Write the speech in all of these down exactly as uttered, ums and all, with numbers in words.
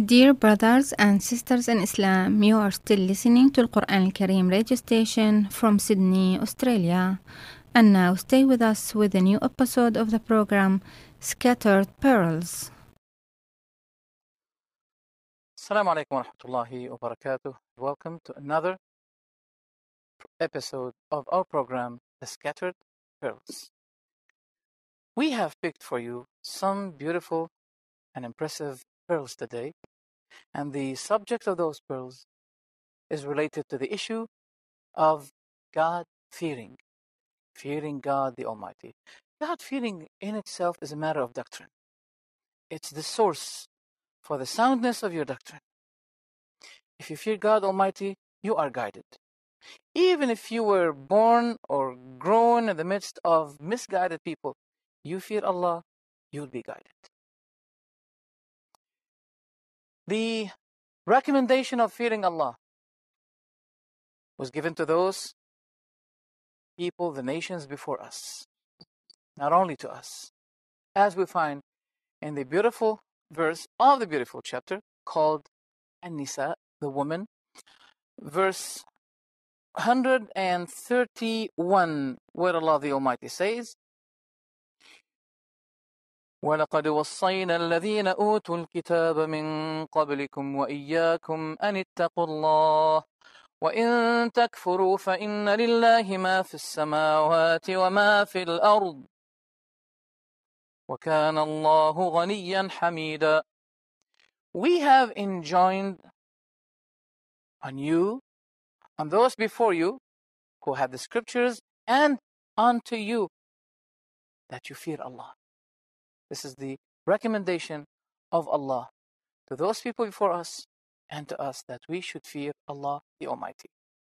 Dear brothers and sisters in Islam, you are still listening to Al Quran Al Kareem radio station from Sydney, Australia. And now stay with us with a new episode of the program Scattered Pearls. Assalamu alaikum wa rahmatullahi wa barakatuh. Welcome to another episode of our program, The Scattered Pearls. We have picked for you some beautiful and impressive pearls today, and the subject of those pearls is related to the issue of God-fearing, fearing God the Almighty. God-fearing in itself is a matter of doctrine. It's the source for the soundness of your doctrine. If you fear God Almighty, you are guided. Even if you were born or grown in the midst of misguided people, you fear Allah, you'll be guided. The recommendation of fearing Allah was given to those people, the nations before us, not only to us, as we find in the beautiful verse of the beautiful chapter called An-Nisa, the woman, verse one hundred thirty-one, where Allah the Almighty says, وَلَقَدْ وَصَّيْنَا الَّذِينَ أُوتُوا الْكِتَابَ مِنْ قَبْلِكُمْ وَإِيَّاكُمْ أَنِ اتَّقُوا اللَّهَ وَإِنْ تَكْفُرُوا فَإِنَّ لِلَّهِ مَا فِي السَّمَاوَاتِ وَمَا فِي الْأَرْضِ وَكَانَ اللَّهُ غَنِيًّا حَمِيدًا. We have enjoined on you, on those before you who have the scriptures, and unto you that you fear Allah. This is the recommendation of Allah to those people before us and to us, that we should fear Allah the Almighty.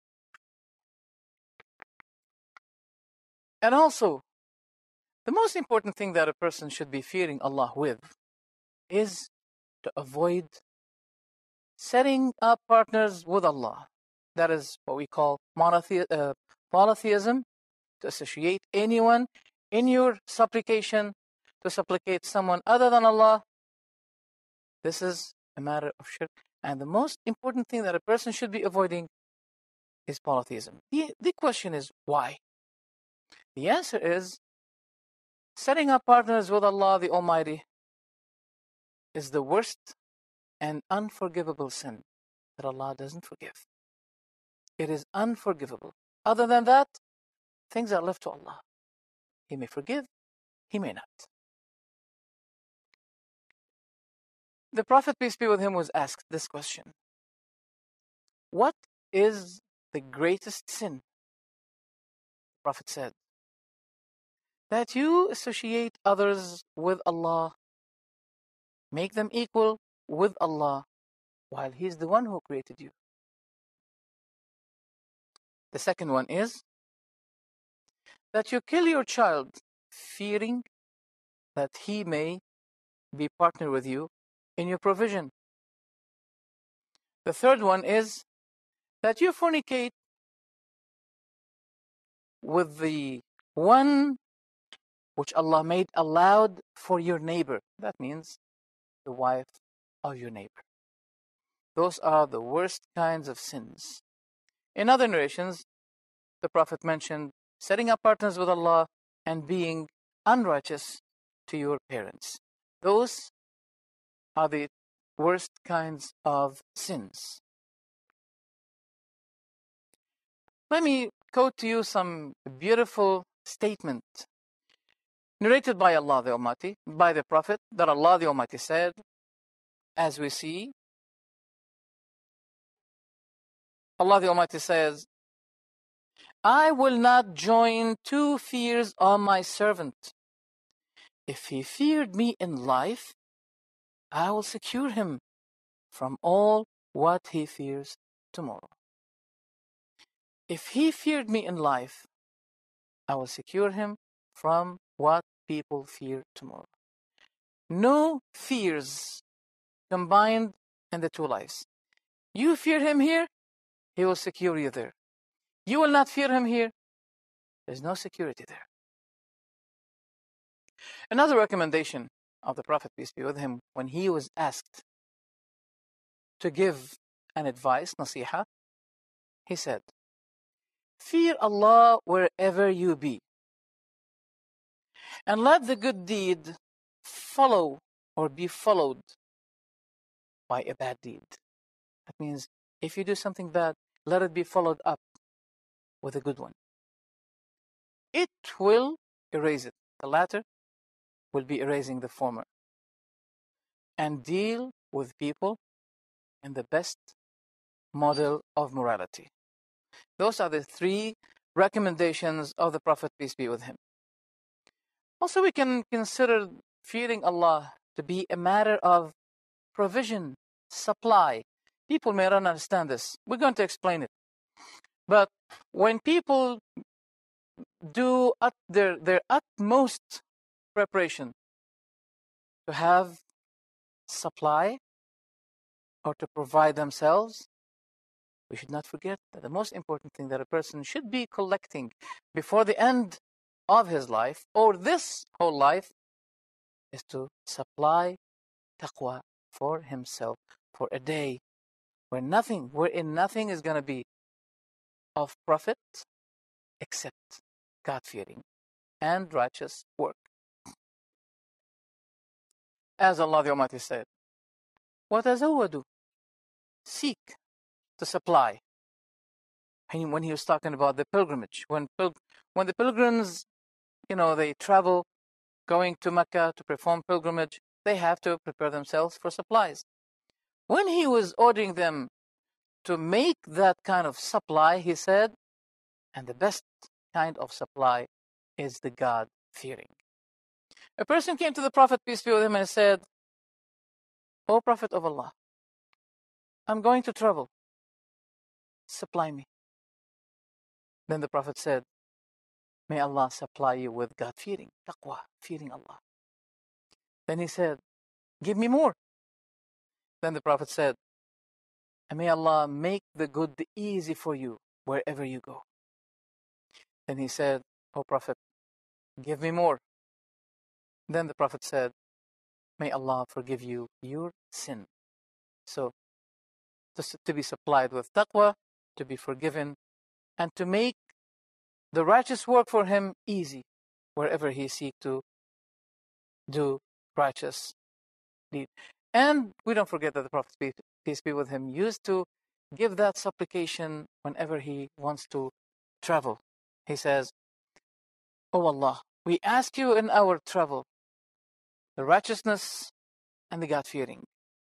And also, the most important thing that a person should be fearing Allah with is to avoid setting up partners with Allah. That is what we call monothe- uh, polytheism, to associate anyone in your supplication, to supplicate someone other than Allah. This is a matter of shirk. And the most important thing that a person should be avoiding is polytheism. The, the question is, why? The answer is, setting up partners with Allah the Almighty is the worst and unforgivable sin that Allah doesn't forgive. It is unforgivable. Other than that, things are left to Allah. He may forgive, He may not. The Prophet, peace be with him, was asked this question: what is the greatest sin? The Prophet said, that you associate others with Allah, make them equal with Allah, while He's the one who created you. The second one is that you kill your child, fearing that he may be partner with you in your provision. The third one is that you fornicate with the one which Allah made allowed for your neighbor. That means the wife of your neighbor. Those are the worst kinds of sins. In other narrations, the Prophet mentioned setting up partners with Allah and being unrighteous to your parents. Those are the worst kinds of sins. Let me quote to you some beautiful statement narrated by Allah the Almighty, by the Prophet, that Allah the Almighty said, as we see, Allah the Almighty says, I will not join two fears on my servant. If he feared me in life, I will secure him from all what he fears tomorrow. If he feared me in life, I will secure him from what people fear tomorrow. No fears combined in the two lives. You fear him here, he will secure you there. You will not fear him here, there's no security there. Another recommendation of the Prophet, peace be with him, when he was asked to give an advice, nasiha, he said, fear Allah wherever you be, and let the good deed follow or be followed by a bad deed. That means if you do something bad, let it be followed up with a good one. It will erase it. The latter will be erasing the former. And deal with people in the best model of morality. Those are the three recommendations of the Prophet, peace be with him. Also, we can consider fearing Allah to be a matter of provision, supply. People may not understand this. We're going to explain it. But when people do at their, their utmost preparation to have supply or to provide themselves, we should not forget that the most important thing that a person should be collecting before the end of his life or this whole life is to supply taqwa for himself for a day where nothing, wherein nothing is going to be of profit except God-fearing and righteous work. As Allah the Almighty said, وَتَزَوَّدُوا, seek to supply. And when he was talking about the pilgrimage, when pil- when the pilgrims, you know, they travel going to Mecca to perform pilgrimage, they have to prepare themselves for supplies. When he was ordering them to make that kind of supply, he said, and the best kind of supply is the God-fearing. A person came to the Prophet, peace be with him, and said, O Prophet of Allah, I'm going to travel. Supply me. Then the Prophet said, may Allah supply you with God-fearing, taqwa, fearing Allah. Then he said, give me more. Then the Prophet said, and may Allah make the good easy for you wherever you go. Then he said, O Prophet, give me more. Then the Prophet said, may Allah forgive you your sin. So, to, to be supplied with taqwa, to be forgiven, and to make the righteous work for him easy wherever he seek to do righteous deed. And we don't forget that the Prophet, peace be with him, used to give that supplication whenever he wants to travel. He says, O Allah, we ask you in our travel the righteousness and the God-fearing,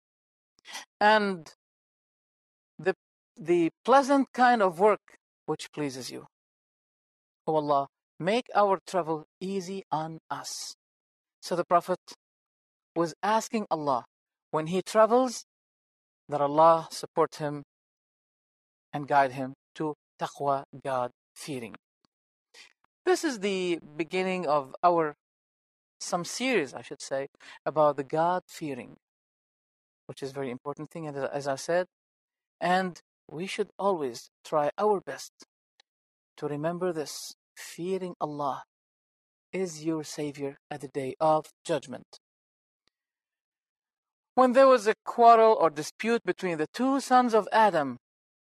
and the, the pleasant kind of work which pleases you. O Allah, make our travel easy on us. So the Prophet was asking Allah, when he travels, that Allah support him and guide him to taqwa, God-fearing. This is the beginning of our, some series, I should say, about the God-fearing, which is a very important thing, as I said. And we should always try our best to remember this. Fearing Allah is your savior at the day of judgment. When there was a quarrel or dispute between the two sons of Adam,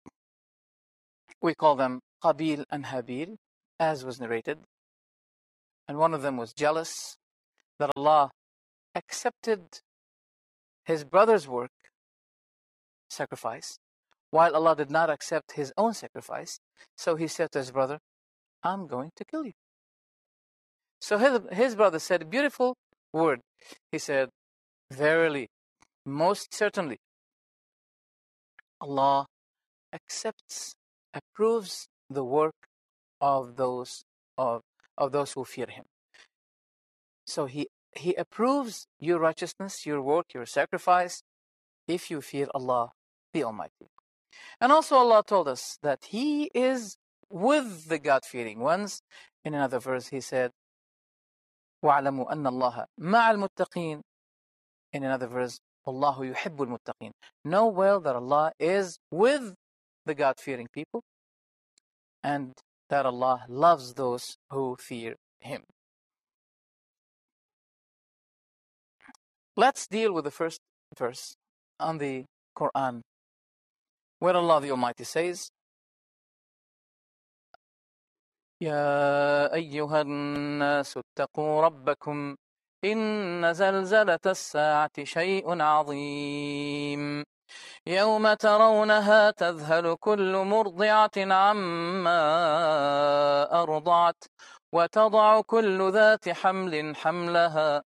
we call them Qabil and Habil, as was narrated, and one of them was jealous that Allah accepted his brother's work, sacrifice, while Allah did not accept his own sacrifice. So he said to his brother, I'm going to kill you. So his, his brother said a beautiful word. He said, verily, most certainly, Allah accepts, approves the work of those of, of those who fear him. So he, he approves your righteousness, your work, your sacrifice, if you fear Allah the Almighty. And also Allah told us that he is with the God-fearing ones. In another verse he said, وَاعْلَمُوا أَنَّ اللَّهَ مَعَ الْمُتَّقِينَ. In another verse, وَاللَّهُ يُحِبُّ الْمُتَّقِينَ. Know well that Allah is with the God-fearing people, and that Allah loves those who fear him. Let's deal with the first verse on the Quran, where Allah the Almighty says, يا أيها الناس اتقوا ربكم إن زلزلة الساعة شيء عظيم يوم ترونها تذهل كل مرضعة عما أرضعت وتضع كل ذات حمل حملها